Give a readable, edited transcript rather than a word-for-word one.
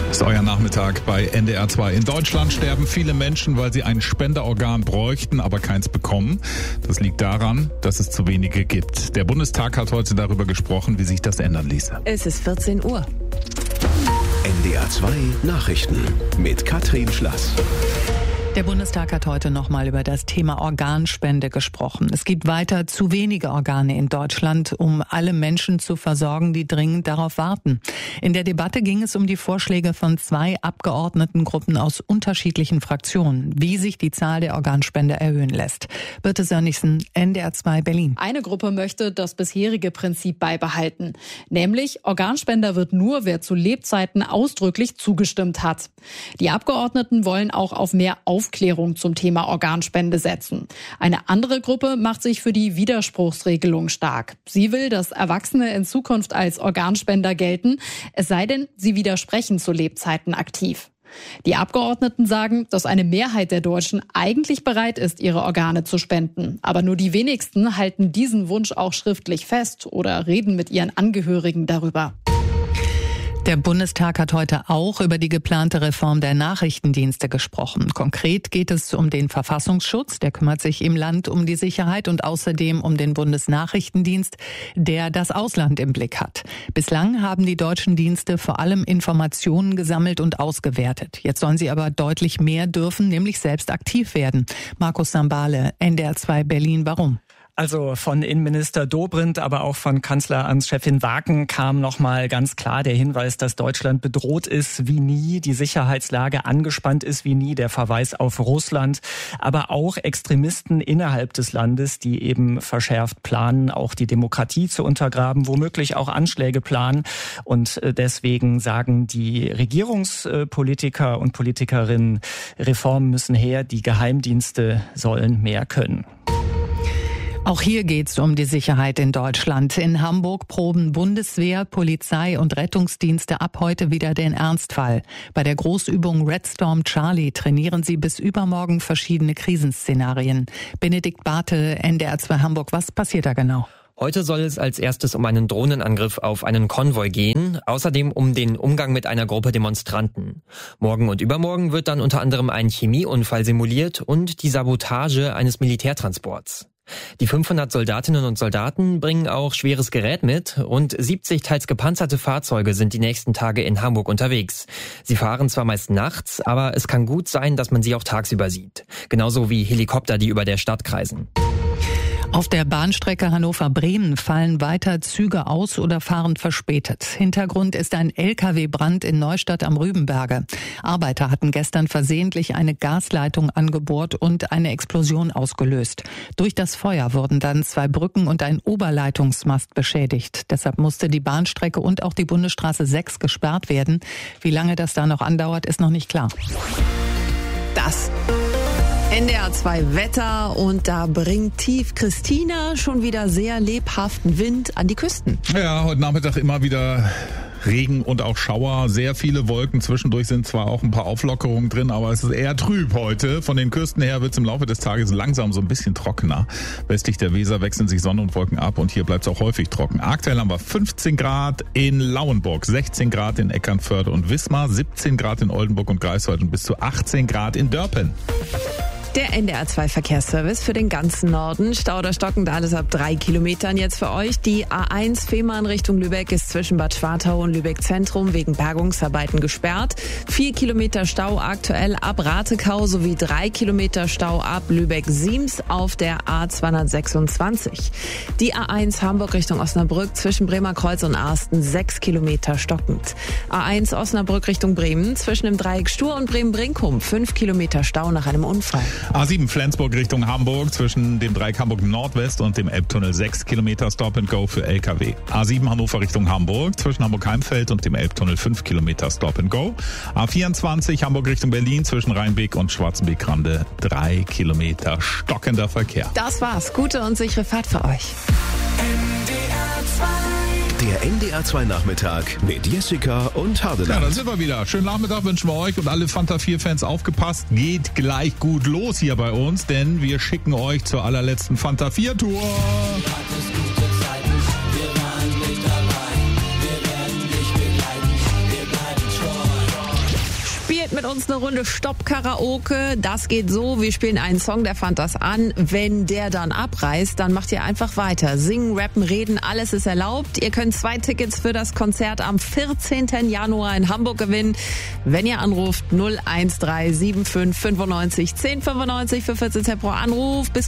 Das ist euer Nachmittag bei NDR 2. In Deutschland sterben viele Menschen, weil sie ein Spenderorgan bräuchten, aber keins bekommen. Das liegt daran, dass es zu wenige gibt. Der Bundestag hat heute darüber gesprochen, wie sich das ändern ließe. Es ist 14 Uhr. NDR 2 Nachrichten mit Katrin Schlass. Der Bundestag hat heute nochmal über das Thema Organspende gesprochen. Es gibt weiter zu wenige Organe in Deutschland, um alle Menschen zu versorgen, die dringend darauf warten. In der Debatte ging es um die Vorschläge von 2 Abgeordnetengruppen aus unterschiedlichen Fraktionen, wie sich die Zahl der Organspender erhöhen lässt. Birte Sönnigsen, NDR 2 Berlin. Eine Gruppe möchte das bisherige Prinzip beibehalten. Nämlich, Organspender wird nur, wer zu Lebzeiten ausdrücklich zugestimmt hat. Die Abgeordneten wollen auch auf mehr Aufklärung zum Thema Organspende setzen. Eine andere Gruppe macht sich für die Widerspruchsregelung stark. Sie will, dass Erwachsene in Zukunft als Organspender gelten, es sei denn, sie widersprechen zu Lebzeiten aktiv. Die Abgeordneten sagen, dass eine Mehrheit der Deutschen eigentlich bereit ist, ihre Organe zu spenden. Aber nur die wenigsten halten diesen Wunsch auch schriftlich fest oder reden mit ihren Angehörigen darüber. Der Bundestag hat heute auch über die geplante Reform der Nachrichtendienste gesprochen. Konkret geht es um den Verfassungsschutz, der kümmert sich im Land um die Sicherheit und außerdem um den Bundesnachrichtendienst, der das Ausland im Blick hat. Bislang haben die deutschen Dienste vor allem Informationen gesammelt und ausgewertet. Jetzt sollen sie aber deutlich mehr dürfen, nämlich selbst aktiv werden. Markus Sambale, NDR 2 Berlin, warum? Also von Innenminister Dobrindt, aber auch von Kanzleramtschefin Waken kam nochmal ganz klar der Hinweis, dass Deutschland bedroht ist wie nie, die Sicherheitslage angespannt ist wie nie, der Verweis auf Russland, aber auch Extremisten innerhalb des Landes, die eben verschärft planen, auch die Demokratie zu untergraben, womöglich auch Anschläge planen. Und deswegen sagen die Regierungspolitiker und Politikerinnen, Reformen müssen her, die Geheimdienste sollen mehr können. Auch hier geht es um die Sicherheit in Deutschland. In Hamburg proben Bundeswehr, Polizei und Rettungsdienste ab heute wieder den Ernstfall. Bei der Großübung Red Storm Charlie trainieren sie bis übermorgen verschiedene Krisenszenarien. Benedikt Barthe, NDR 2 Hamburg, was passiert da genau? Heute soll es als erstes um einen Drohnenangriff auf einen Konvoi gehen, außerdem um den Umgang mit einer Gruppe Demonstranten. Morgen und übermorgen wird dann unter anderem ein Chemieunfall simuliert und die Sabotage eines Militärtransports. Die 500 Soldatinnen und Soldaten bringen auch schweres Gerät mit und 70 teils gepanzerte Fahrzeuge sind die nächsten Tage in Hamburg unterwegs. Sie fahren zwar meist nachts, aber es kann gut sein, dass man sie auch tagsüber sieht. Genauso wie Helikopter, die über der Stadt kreisen. Auf der Bahnstrecke Hannover-Bremen fallen weiter Züge aus oder fahren verspätet. Hintergrund ist ein LKW-Brand in Neustadt am Rübenberge. Arbeiter hatten gestern versehentlich eine Gasleitung angebohrt und eine Explosion ausgelöst. Durch das Feuer wurden dann 2 Brücken und ein Oberleitungsmast beschädigt. Deshalb musste die Bahnstrecke und auch die Bundesstraße 6 gesperrt werden. Wie lange das da noch andauert, ist noch nicht klar. Das NDR 2 Wetter und da bringt Tief Christina schon wieder sehr lebhaften Wind an die Küsten. Ja, heute Nachmittag immer wieder Regen und auch Schauer, sehr viele Wolken. Zwischendurch sind zwar auch ein paar Auflockerungen drin, aber es ist eher trüb heute. Von den Küsten her wird es im Laufe des Tages langsam so ein bisschen trockener. Westlich der Weser wechseln sich Sonne und Wolken ab und hier bleibt es auch häufig trocken. Aktuell haben wir 15 Grad in Lauenburg, 16 Grad in Eckernförde und Wismar, 17 Grad in Oldenburg und Greifswald und bis zu 18 Grad in Dörpen. Der NDR 2 Verkehrsservice für den ganzen Norden. Stau oder stockend alles ab 3 Kilometern jetzt für euch. Die A1 Fehmarn Richtung Lübeck ist zwischen Bad Schwartau und Lübeck Zentrum wegen Bergungsarbeiten gesperrt. 4 Kilometer Stau aktuell ab Ratekau sowie 3 Kilometer Stau ab Lübeck-Siems auf der A226. Die A1 Hamburg Richtung Osnabrück zwischen Bremerkreuz und Arsten 6 Kilometer stockend. A1 Osnabrück Richtung Bremen zwischen dem Dreieck Stur und Bremen-Brinkum 5 Kilometer Stau nach einem Unfall. A7 Flensburg Richtung Hamburg zwischen dem Dreieck Hamburg Nordwest und dem Elbtunnel 6 Kilometer Stop and Go für LKW. A7 Hannover Richtung Hamburg zwischen Hamburg-Heimfeld und dem Elbtunnel 5 Kilometer Stop and Go. A24 Hamburg Richtung Berlin zwischen Rheinbeek und Schwarzenbeek-Rande 3 Kilometer stockender Verkehr. Das war's. Gute und sichere Fahrt für euch. Der NDR 2 Nachmittag mit Jessica und Hardeland. Ja, da sind wir wieder. Schönen Nachmittag wünschen wir euch und alle Fanta 4 Fans aufgepasst. Geht gleich gut los hier bei uns, denn wir schicken euch zur allerletzten Fanta 4 Tour. uns eine Runde Stopp-Karaoke. Das geht so, wir spielen einen Song, der fand das an. Wenn der dann abreißt, dann macht ihr einfach weiter. Singen, rappen, reden, alles ist erlaubt. Ihr könnt 2 Tickets für das Konzert am 14. Januar in Hamburg gewinnen. Wenn ihr anruft 01375 95 1095 für 14 Cent pro Anruf. Bis